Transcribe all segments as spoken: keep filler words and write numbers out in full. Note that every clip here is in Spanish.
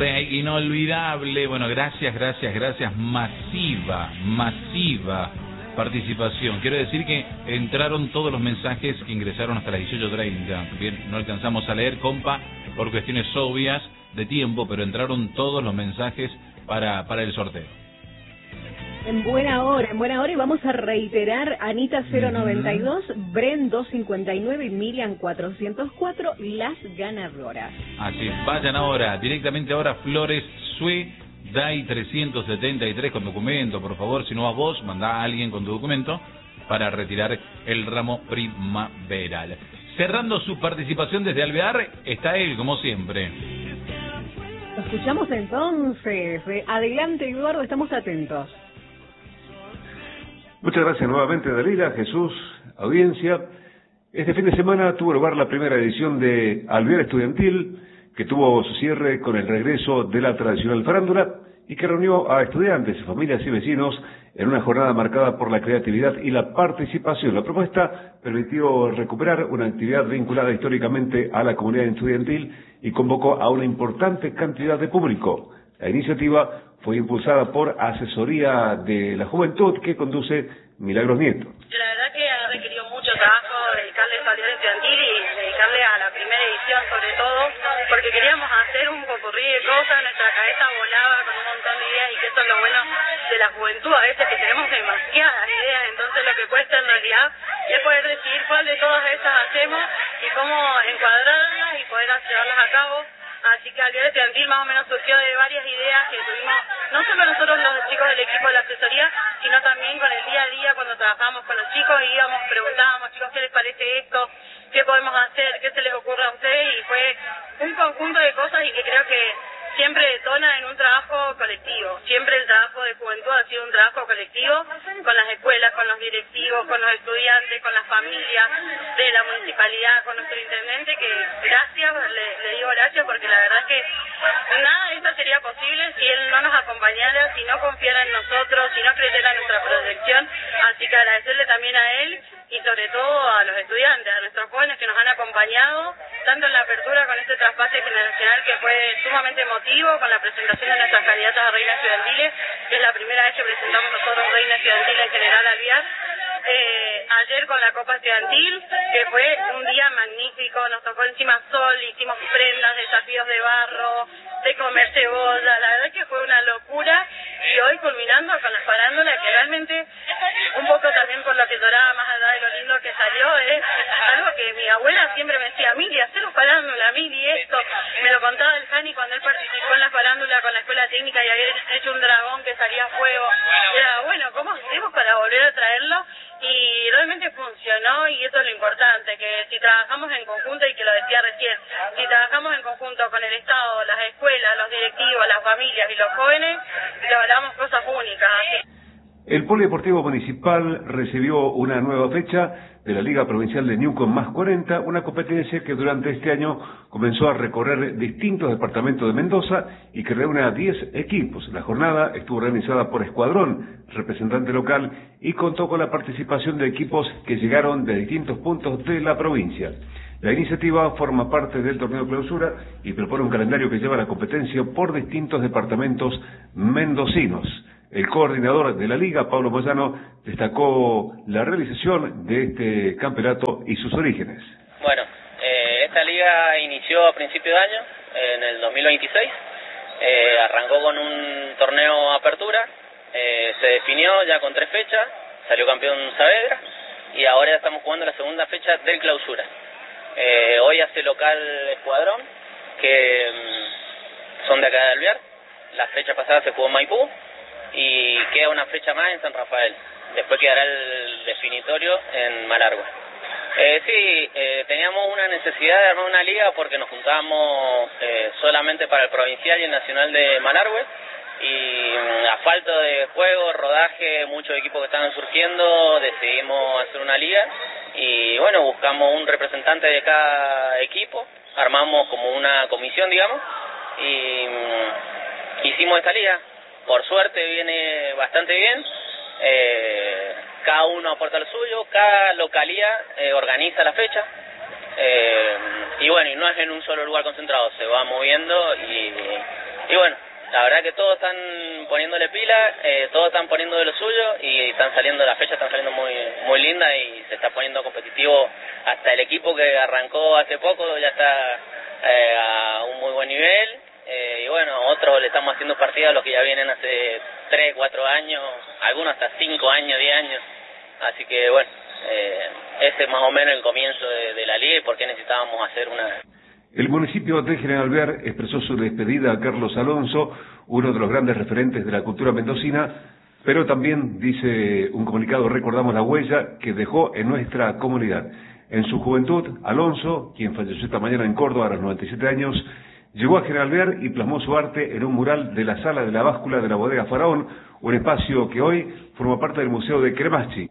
Re inolvidable, bueno, gracias, gracias, gracias, masiva, masiva participación. Quiero decir que entraron todos los mensajes que ingresaron hasta las dieciocho treinta. Bien, no alcanzamos a leer, compa, por cuestiones obvias de tiempo, pero entraron todos los mensajes para, para el sorteo. En buena hora, en buena hora, y vamos a reiterar: Anita cero noventa y dos, uh-huh. Bren doscientos cincuenta y nueve y Miriam cuatrocientos cuatro, las ganadoras. Así, vayan ahora, directamente ahora, Flores Sue, D A I trescientos setenta y tres con documento, por favor. Si no a vos, mandá a alguien con tu documento para retirar el ramo primaveral. Cerrando su participación desde Alvear, está él, como siempre. Lo escuchamos entonces. Adelante, Eduardo, estamos atentos. Muchas gracias nuevamente, Dalila, Jesús, audiencia. Este fin de semana tuvo lugar la primera edición de Alvear Estudiantil, que tuvo su cierre con el regreso de la tradicional farándula y que reunió a estudiantes, familias y vecinos en una jornada marcada por la creatividad y la participación. La propuesta permitió recuperar una actividad vinculada históricamente a la comunidad estudiantil y convocó a una importante cantidad de público. La iniciativa fue impulsada por Asesoría de la Juventud, que conduce Milagros Nieto. La verdad que ha requerido mucho trabajo dedicarle a Alvear Estudiantil y dedicarle a la primera edición sobre todo, porque queríamos hacer un popurrí de cosas, nuestra cabeza volaba con un montón de ideas, y que eso es lo bueno de la juventud, a veces que tenemos demasiadas ideas, entonces lo que cuesta en realidad es poder decidir cuál de todas esas hacemos y cómo encuadrarlas y poder llevarlas a cabo. Así que Alvear Estudiantil más o menos surgió de varias ideas que tuvimos, no solo nosotros los chicos del equipo de la asesoría, sino también con el día a día cuando trabajábamos con los chicos, íbamos, preguntábamos: chicos, ¿qué les parece esto? ¿Qué podemos hacer? ¿Qué se les ocurre a ustedes? Y fue un conjunto de cosas y que creo que siempre detona en un trabajo colectivo. Siempre el trabajo de juventud ha sido un trabajo colectivo, con las escuelas, con los directivos, con los estudiantes, con las familias de la municipalidad, con nuestro intendente, que gracias, le, le digo gracias, porque la verdad es que nada de esto sería posible si él no nos acompañara, si no confiara en nosotros, si no creyera en nuestra proyección. Así que agradecerle también a él y sobre todo a los estudiantes, a nuestros jóvenes que nos han acompañado, tanto en la apertura con este traspase generacional que fue sumamente emotivo, con la presentación de nuestras candidatas a reinas estudiantiles, que es la primera vez que presentamos nosotros reinas estudiantiles en general Alvear. Eh, ayer con la Copa Estudiantil, que fue un día magnífico, nos tocó encima sol, hicimos prendas, desafíos de barro, de comer cebolla, la verdad que fue una locura, y hoy culminando con la farándula, que realmente un poco también por lo que lloraba, más allá de lo lindo que salió, es algo que mi abuela siempre me decía: Mili, hacer un farándula, Mili, esto, me lo contaba el Jani cuando él participó en la farándula con la escuela técnica y había hecho un dragón que salía a fuego, era bueno, ¿cómo hacemos para volver a traerlo? Y realmente funcionó, y eso es lo importante, que si trabajamos en conjunto, y que lo decía recién, si trabajamos en conjunto con el Estado, las escuelas, los directivos, las familias y los jóvenes, logramos cosas únicas. Así. El Polideportivo Municipal recibió una nueva fecha de la Liga Provincial de Ñuco más cuarenta, una competencia que durante este año comenzó a recorrer distintos departamentos de Mendoza y que reúne a diez equipos. La jornada estuvo organizada por Escuadrón, representante local, y contó con la participación de equipos que llegaron de distintos puntos de la provincia. La iniciativa forma parte del torneo clausura y propone un calendario que lleva la competencia por distintos departamentos mendocinos. El coordinador de la Liga, Pablo Moyano, destacó la realización de este campeonato y sus orígenes. Bueno, eh, esta liga inició a principio de año, en el dos mil veintiséis, eh, arrancó con un torneo apertura, eh, se definió ya con tres fechas, salió campeón Saavedra, y ahora ya estamos jugando la segunda fecha del clausura. Eh, hoy hace local Escuadrón, que um, son de acá de Alvear. La fecha pasada se jugó en Maipú, y queda una fecha más en San Rafael. Después quedará el definitorio en Malargüe. Eh, sí, eh, teníamos una necesidad de armar una liga porque nos juntábamos eh, solamente para el provincial y el nacional de Malargüe, y a falta de juego, rodaje, muchos equipos que estaban surgiendo, decidimos hacer una liga y bueno, buscamos un representante de cada equipo, armamos como una comisión, digamos, y um, hicimos esta liga. Por suerte viene bastante bien, eh, cada uno aporta lo suyo, cada localidad eh, organiza la fecha, eh, y bueno, y no es en un solo lugar concentrado, se va moviendo y, y bueno. la verdad que todos están poniéndole pila, eh, todos están poniendo de lo suyo y están saliendo, las fechas están saliendo muy muy lindas y se está poniendo competitivo. Hasta el equipo que arrancó hace poco ya está eh, a un muy buen nivel, eh, y bueno, otros le estamos haciendo partidas a los que ya vienen hace tres, cuatro años, algunos hasta cinco años, diez años, así que bueno, eh, ese es más o menos el comienzo de, de la liga y por qué necesitábamos hacer una... El municipio de General Alvear expresó su despedida a Carlos Alonso, uno de los grandes referentes de la cultura mendocina, pero también, dice un comunicado, recordamos la huella que dejó en nuestra comunidad. En su juventud, Alonso, quien falleció esta mañana en Córdoba a los noventa y siete años, llegó a General Alvear y plasmó su arte en un mural de la sala de la báscula de la bodega Faraón, un espacio que hoy forma parte del Museo de Cremaschi.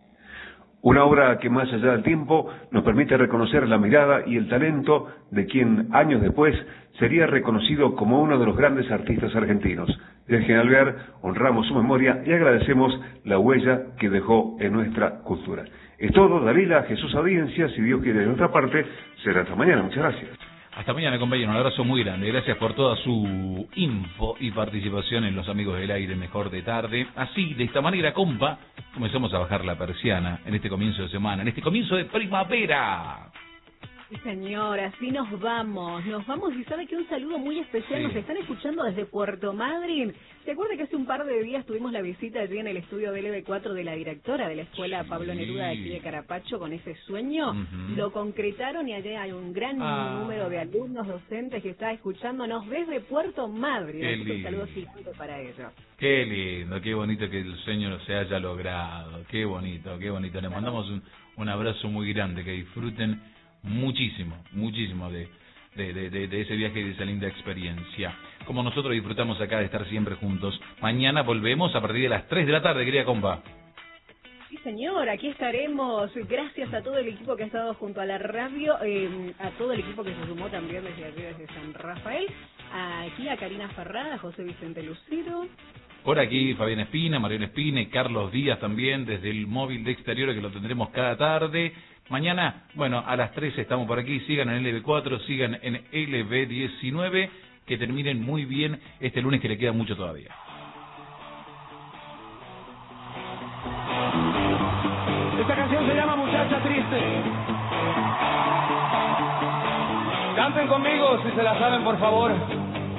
Una obra que más allá del tiempo nos permite reconocer la mirada y el talento de quien años después sería reconocido como uno de los grandes artistas argentinos. Desde General Alvear honramos su memoria y agradecemos la huella que dejó en nuestra cultura. Es todo, Dalila, Jesús, audiencia, si Dios quiere de nuestra parte, será hasta mañana. Muchas gracias. Hasta mañana, compañero. Un abrazo muy grande. Gracias por toda su info y participación en Los Amigos del Aire Mejor de Tarde. Así, de esta manera, compa, comenzamos a bajar la persiana en este comienzo de semana, en este comienzo de primavera. Sí, señor, así nos vamos, nos vamos y sabe que un saludo muy especial, sí. Nos están escuchando desde Puerto Madryn. ¿Se acuerda que hace un par de días tuvimos la visita allí en el estudio del L B cuatro de la directora de la escuela Pablo Neruda de aquí de Carapacho con ese sueño? Uh-huh. Lo concretaron y allí hay un gran ah. número de alumnos, docentes que está escuchándonos desde Puerto Madryn. Así que un saludo gigante para ellos. Qué lindo, qué bonito que el sueño se haya logrado, qué bonito, qué bonito. Les mandamos un, un abrazo muy grande, que disfruten muchísimo, muchísimo de, de, de, de ese viaje y de esa linda experiencia. Como nosotros disfrutamos acá de estar siempre juntos. Mañana volvemos a partir de las tres de la tarde, querida compa. Sí, señor, aquí estaremos. Gracias a todo el equipo que ha estado junto a la radio, eh, a todo el equipo que se sumó también desde aquí, desde San Rafael. Aquí a Karina Ferrada, José Vicente Lucero. Por aquí Fabián Espina, Mariano Espina y Carlos Díaz también desde el móvil de exteriores que lo tendremos cada tarde. Mañana, bueno, a las tres estamos por aquí. Sigan en L B cuatro, sigan en L B diecinueve. Que terminen muy bien este lunes que le queda mucho todavía. Esta canción se llama Muchacha Triste. Canten conmigo si se la saben, por favor.